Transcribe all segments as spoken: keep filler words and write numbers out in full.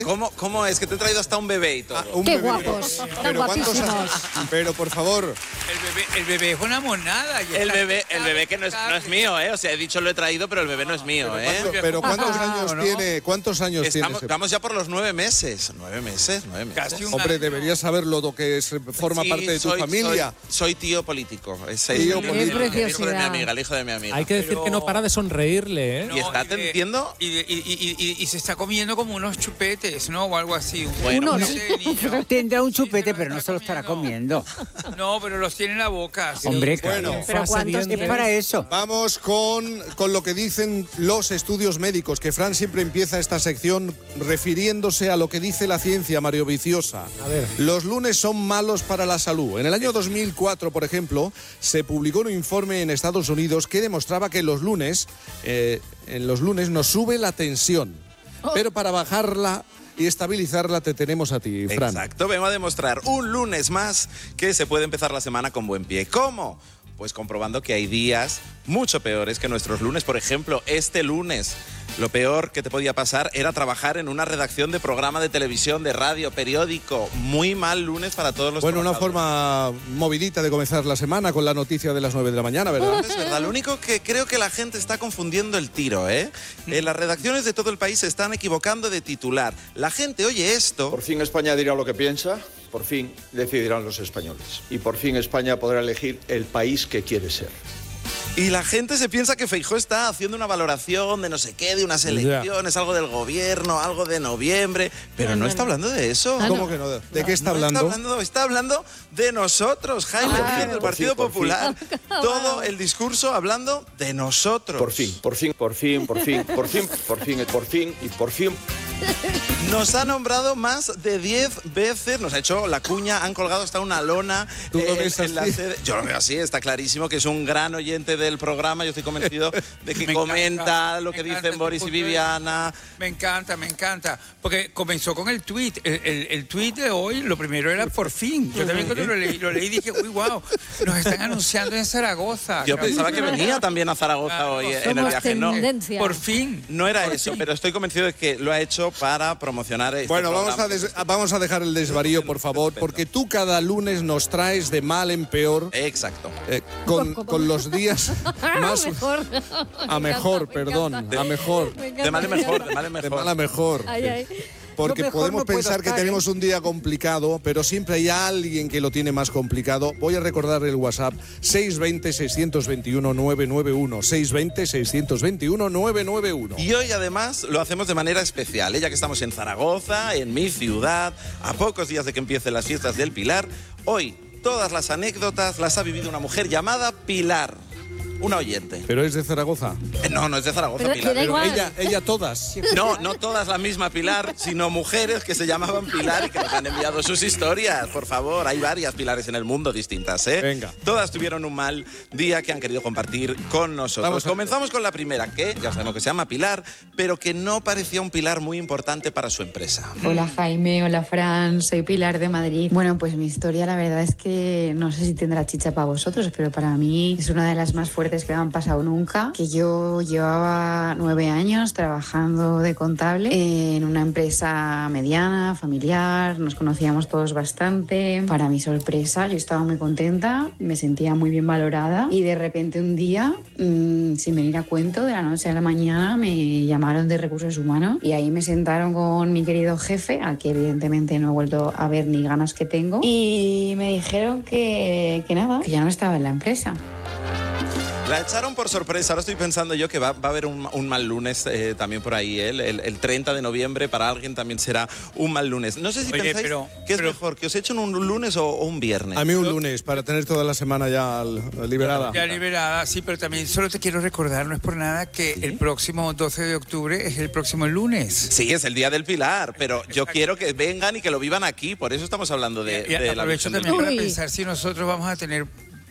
¿Cómo, ¿Cómo es que te he traído hasta un bebé y todo? Ah, un ¡Qué bebé. guapos! ¡Tan Pero, ¿cuántos guapísimos! años? Pero, por favor. El bebé, el bebé es una monada. y El está bebé, el bebé que no es, impecable. no es mío, ¿eh? O sea, he dicho lo he traído, pero el bebé no es mío, Pero, ¿eh? ¿cuánto- pero ¿cuántos Ah, años ¿no? tiene? ¿Cuántos años tiene? Estamos, ese- vamos ya por los nueve meses. Nueve meses, nueve meses. Casi un Hombre, año. deberías saberlo, lo que es, forma Sí, parte de tu soy- familia. Soy, soy tío político. Es Tío el, el- político. el- Qué el hijo de mi preciosidad. amiga, el hijo de mi amiga. Hay que decir Pero- que no para de sonreírle, ¿eh? Y está y de- atendiendo- Y, de- y, y- y- y se está comiendo como unos chupetes, ¿no? O algo así. un- Bueno, un Uno, chupete de niño. Tendrá un Sí, chupete, lo pero no está se lo estará comiendo. No, pero los tiene en la boca. sí. Hombre, Bueno. claro. ¿Pero Fase cuántos dientes. Es para eso. Vamos con, con lo que dicen los estudios médicos, que Fran siempre empieza esta sección refiriéndose a lo que dice la ciencia, Mario Viciosa. A ver. Los lunes son malos para la salud. En el año dos mil cuatro, por ejemplo, se publicó un informe en Estados Unidos que demostraba que los lunes, eh, en los lunes nos sube la tensión. Pero para bajarla y estabilizarla te tenemos a ti, Fran. Exacto, vengo a demostrar un lunes más que se puede empezar la semana con buen pie. ¿Cómo? Pues comprobando que hay días mucho peores que nuestros lunes. Por ejemplo, este lunes, lo peor que te podía pasar era trabajar en una redacción de programa de televisión, de radio, periódico. Muy mal lunes para todos los Bueno, una trabajadores. forma movidita de comenzar la semana con la noticia de las nueve de la mañana, ¿verdad? Es verdad, lo único que creo que la gente está confundiendo el tiro, ¿eh? En las redacciones de todo el país se están equivocando de titular. La gente oye esto. Por fin España dirá lo que piensa, por fin decidirán los españoles. Y por fin España podrá elegir el país que quiere ser. Y la gente se piensa que Feijóo está haciendo una valoración de no sé qué, de unas elecciones, algo del gobierno, algo de noviembre, pero No, no, no, está no. hablando de eso. Ah, ¿Cómo que no? ¿De qué está No hablando? Está hablando, está hablando de nosotros, Jaime, Ah, del por Partido fin, por fin. Popular. Todo el discurso hablando de nosotros. Por fin, por fin, por fin, por fin, por fin, por fin, por fin y por fin. Nos ha nombrado más de diez veces, nos ha hecho la cuña, han colgado hasta una lona. ¿Tú lo en- ves en la así? sede. Yo lo veo así, está clarísimo que es un gran oyente del programa. Yo estoy convencido de que Me comenta encanta, lo me que encanta dicen este Boris y punto de- Viviana. Me encanta, me encanta. Porque comenzó con el tweet. El, el, el tweet de hoy, lo primero era por fin. Yo también cuando lo leí, lo leí dije, uy, wow, nos están anunciando en Zaragoza. Yo pensaba que venía también a Zaragoza Claro, hoy eh, en el somos viaje. No, tendencia. Por fin. no era Por eso, fin. pero estoy convencido de que lo ha hecho para promocionar este Bueno, vamos a, programa. des- vamos a dejar el desvarío, por favor, porque tú cada lunes nos traes de mal en peor, Exacto. eh, con, con los días más... mejor. A Me mejor, encanta, me perdón, encanta. a mejor. Me encanta, De mal en me mejor, encanta. de mal en De mejor. mal a mejor. Ay, ay. Porque Yo mejor podemos no puedo pensar que estar, tenemos un día complicado, pero siempre hay alguien que lo tiene más complicado. Voy a recordar el WhatsApp seis dos cero, seis dos uno, nueve nueve uno. seis dos cero, seis dos uno, nueve nueve uno. Y hoy además lo hacemos de manera especial, ¿eh? Ya que estamos en Zaragoza, en mi ciudad, a pocos días de que empiecen las fiestas del Pilar. Hoy todas las anécdotas las ha vivido una mujer llamada Pilar, una oyente. Pero es de Zaragoza. Eh, No, no es de Zaragoza, Pero Pilar. le da igual. Ella, ella todas. No, no todas la misma Pilar, sino mujeres que se llamaban Pilar y que nos han enviado sus historias. Por favor, hay varias Pilares en el mundo distintas, ¿eh? Venga. Todas tuvieron un mal día que han querido compartir con nosotros. Vamos a- Comenzamos con la primera, que ya sabemos que se llama Pilar, pero que no parecía un pilar muy importante para su empresa. Hola Jaime, hola Fran, soy Pilar de Madrid. Bueno, pues mi historia la verdad es que no sé si tendrá chicha para vosotros, pero para mí es una de las más fuertes que me han pasado nunca. Que yo llevaba nueve años trabajando de contable en una empresa mediana, familiar, nos conocíamos todos bastante. Para mi sorpresa, yo estaba muy contenta, me sentía muy bien valorada y de repente un día, mmm, sin venir a cuento, de la noche a la mañana me llamaron de Recursos Humanos y ahí me sentaron con mi querido jefe, al que evidentemente no he vuelto a ver ni ganas que tengo, y me dijeron que, que nada, que ya no estaba en la empresa. La echaron por sorpresa. Ahora estoy pensando yo que va, va a haber un, un mal lunes eh, también por ahí. ¿eh? El, el treinta de noviembre para alguien también será un mal lunes. No sé si Oye, pensáis pero- que es pero- mejor, que os echen un lunes o, o un viernes. A mí un lunes, para tener toda la semana ya l- liberada. Ya liberada, sí, pero también solo te quiero recordar, no es por nada, que el próximo doce de octubre es el próximo lunes. Sí, es el Día del Pilar, pero yo quiero que vengan y que lo vivan aquí. Por eso estamos hablando de, Y de la aprovecho Virgen del también Pilar. para Uy. pensar si nosotros vamos a tener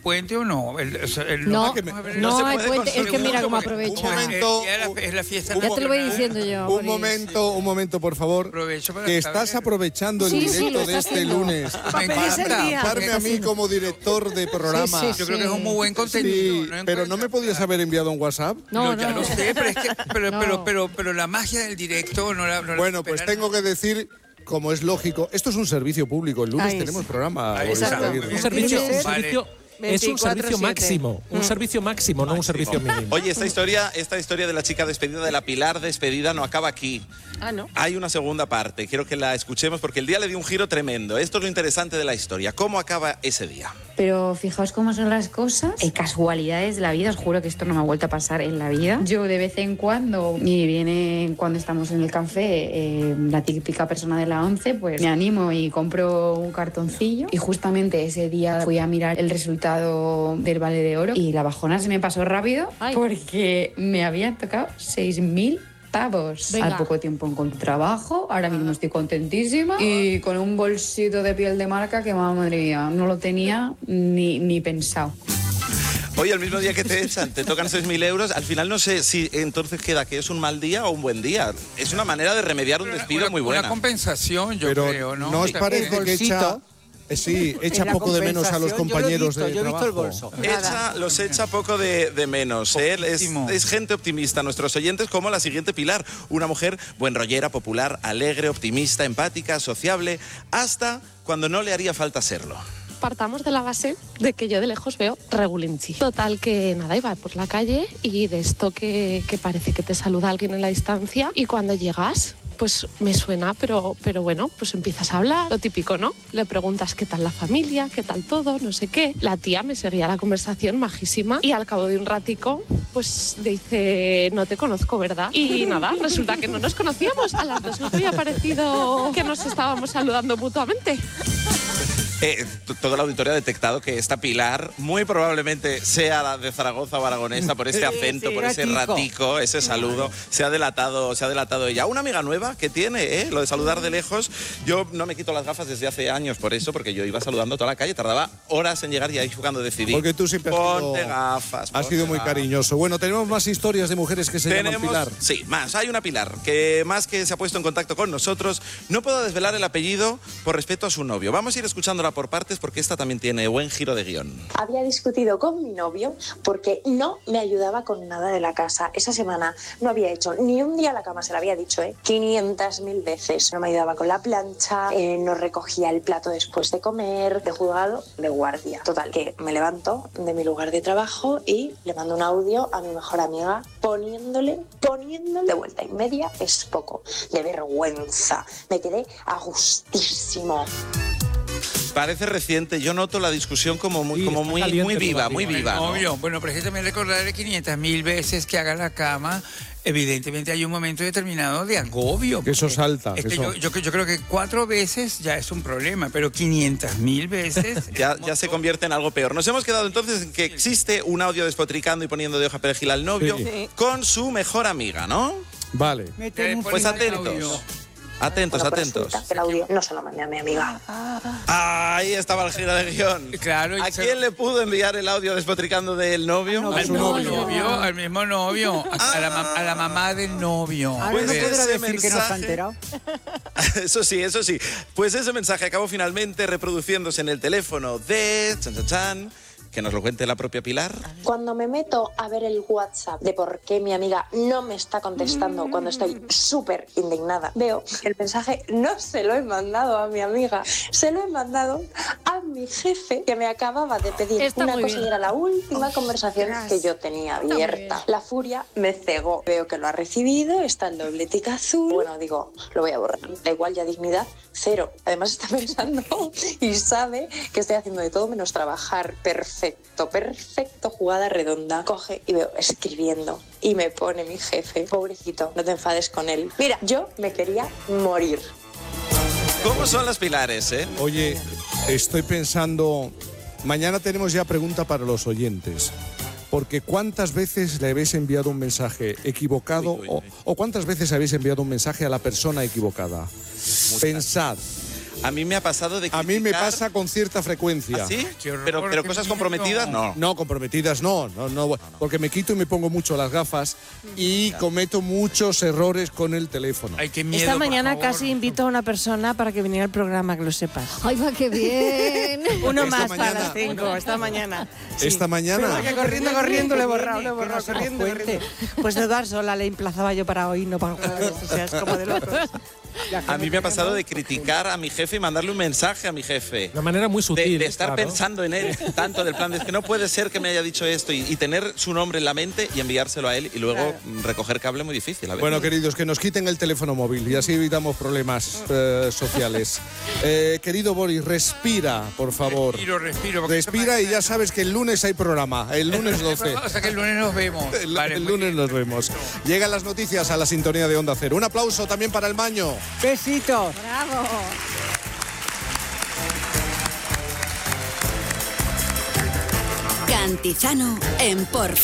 puente o no? El, o sea, el- No, que me- no, no se hay puede puente. Es que conseguir mira cómo mucho, porque- aprovecha. Un momento. Eh, ya la- es la fiesta Ya te lo voy nacional. diciendo yo. Un Boris. momento, un momento, por favor. Aprovecho para Que estar estás bien. aprovechando el Sí, sí, directo lo de está este haciendo. lunes Me encanta. Darme a mí como director de programa. Sí, sí, Yo creo que es un muy buen contenido. Sí, pero no me podías haber enviado un WhatsApp. No, ya no. lo sé, pero, es que, pero, No. pero, pero, pero la magia del directo no la. No la Bueno, pues superan. tengo que decir, como es lógico, esto es un servicio público. El lunes Ahí tenemos es. programa. Ahí Boris está. Aguirre. Un servicio, un Vale. servicio- es un servicio veinticuatro siete. máximo, un servicio máximo, no un servicio mínimo. Oye, esta historia, esta historia de la chica despedida, de la Pilar despedida, no acaba aquí. Ah, ¿no? Hay una segunda parte, quiero que la escuchemos porque el día le dio un giro tremendo. Esto es lo interesante de la historia. ¿Cómo acaba ese día? Pero fijaos cómo son las cosas. Hay casualidades de la vida. Os juro que esto no me ha vuelto a pasar en la vida. Yo de vez en cuando, y viene cuando estamos en el café, eh, la típica persona de la once, pues me animo y compro un cartoncillo. Y justamente ese día fui a mirar el resultado del Vale de Oro y la bajona se me pasó rápido Ay. porque me habían tocado seis mil pavos. Venga. Al poco tiempo encontré trabajo, ahora mismo estoy contentísima y con un bolsito de piel de marca que, madre mía, no lo tenía ni, ni pensado. Oye, el mismo día que te echan, te tocan seis mil euros, al final no sé si entonces queda que es un mal día o un buen día. Es una manera de remediar un Una- despido una- muy buena. Una compensación, yo Pero creo, ¿no? ¿no os O sea, parece que- que echa, eh, sí, echa En la poco de menos a los compensación, yo lo he compañeros visto, de yo he visto el trabajo? bolso. Echa, los echa poco de, de menos. ¿eh? Es, Poquísimo. es gente optimista. Nuestros oyentes, como la siguiente Pilar, una mujer buenrollera, popular, alegre, optimista, empática, sociable, hasta cuando no le haría falta serlo. Partamos de la base de que yo de lejos veo regulinchi. Total que nada, iba por la calle y de esto que, que parece que te saluda alguien en la distancia y cuando llegas, pues me suena, pero, pero bueno, pues empiezas a hablar, lo típico, ¿no? Le preguntas qué tal la familia, qué tal todo, no sé qué. La tía me seguía la conversación majísima y al cabo de un ratico, pues dice, no te conozco, ¿verdad? Y nada, resulta que no nos conocíamos. A las dos nos había parecido que nos estábamos saludando mutuamente. Eh, t- todo el auditorio ha detectado que esta Pilar muy probablemente sea la de Zaragoza o aragonesa por este acento, sí, por ese ratico. ratico, ese saludo. Se ha delatado, se ha delatado ella. Una amiga nueva que tiene, ¿eh? Lo de saludar de lejos. Yo no me quito las gafas desde hace años por eso, porque yo iba saludando toda la calle, tardaba horas en llegar y ahí fue cuando decidí. Porque tú siempre has Ponte sido, gafas. has ponte sido muy gafas. cariñoso. Bueno, tenemos más historias de mujeres que se llaman Tenemos, Pilar. sí, más. Hay una Pilar que más que se ha puesto en contacto con nosotros, no puedo desvelar el apellido por respeto a su novio. Vamos a ir escuchándola por partes porque esta también tiene buen giro de guión. Había discutido con mi novio porque no me ayudaba con nada de la casa. Esa semana no había hecho ni un día la cama, se la había dicho, ¿eh? quinientas mil veces. No me ayudaba con la plancha, eh, no recogía el plato después de comer, de juzgado, de guardia. Total, que me levanto de mi lugar de trabajo y le mando un audio a mi mejor amiga poniéndole, poniéndole de vuelta y media es poco. De vergüenza. Me quedé a gustísimo. Parece reciente, yo noto la discusión como muy, Sí, como está muy, caliente muy viva, todavía. muy viva. ¿no? Obvio. Bueno, pero es que también recordarle quinientas mil veces que haga la cama. Evidentemente hay un momento determinado de agobio. Que eso porque salta, es que que eso- yo, yo, yo creo que cuatro veces ya es un problema, pero quinientas mil veces. Ya, ya se convierte en algo peor. Nos hemos quedado entonces en que existe un audio despotricando y poniendo de hoja perejil al novio Sí. con su mejor amiga, ¿no? Vale. Eh, Pues pones el atentos. audio. Atentos, Bueno, pues atentos. resulta que el audio no se lo mandé a mi amiga. Ahí estaba el giro de guión. Claro, y ¿A se- quién le pudo enviar el audio despotricando del novio? Al su mismo novio. novio, al mismo novio, a, a la, ma- a la mamá del novio. Ahora Pues no podrá ese decir que no se ha mensaje- enterado. Eso sí, eso sí. Pues ese mensaje acabó finalmente reproduciéndose en el teléfono de... Chan, chan, chan, que nos lo cuente la propia Pilar. Cuando me meto a ver el WhatsApp de por qué mi amiga no me está contestando cuando estoy súper indignada, veo que el mensaje no se lo he mandado a mi amiga, se lo he mandado a mi jefe que me acababa de pedir Está una muy cosa bien. y era la última conversación Ostras. que yo tenía muy abierta. bien. La furia me cegó. Veo que lo ha recibido, está el doble tic azul. Bueno, digo, lo voy a borrar. Da igual, ya dignidad, cero. Además está pensando y sabe que estoy haciendo de todo menos trabajar. Perfecto, perfecto, jugada redonda. Coge y veo escribiendo y me pone mi jefe, pobrecito, no te enfades con él. Mira, yo me quería morir. ¿Cómo son las Pilares, eh? Oye, estoy pensando, mañana tenemos ya pregunta para los oyentes. Porque ¿cuántas veces le habéis enviado un mensaje equivocado Uy, uy, o, uy. o cuántas veces habéis enviado un mensaje a la persona equivocada? Pensad, A mí me ha pasado de criticar... A mí me pasa con cierta frecuencia. ¿Ah, sí? Qué horror, Pero, pero qué cosas miedo. comprometidas, no. No, comprometidas no, no, no, porque me quito y me pongo mucho las gafas y cometo muchos errores con el teléfono. Ay, qué miedo, Esta por mañana favor. casi invito a una persona para que viniera al programa, que lo sepas. ¡Ay, va, qué bien! Uno Esta más mañana. para las cinco, esta mañana. Sí. Esta mañana. Pero que corriendo, corriendo, le he borrado, le he borrado, Que no corriendo, se corriendo. Pues de dar sola le emplazaba yo para hoy, no para jueves, o sea, es como de locos. A mí me ha pasado de criticar a mi jefe y mandarle un mensaje a mi jefe. De una manera muy De, sutil. de estar claro. pensando en él tanto del plan de es que no puede ser que me haya dicho esto y, y tener su nombre en la mente y enviárselo a él y luego Claro. mm, recoger cable muy difícil. A ver. Bueno, queridos, que nos quiten el teléfono móvil y así evitamos problemas eh, sociales. Eh, querido Boris, respira, por favor. Respiro, respiro. porque Respira esto y ya sabes que el lunes hay programa, el lunes doce. O sea que el lunes nos vemos. El, Vale, el muy lunes bien. nos vemos. Llegan las noticias a la sintonía de Onda Cero. Un aplauso también para el Maño. Besito. ¡Bravo! Cantizano en Por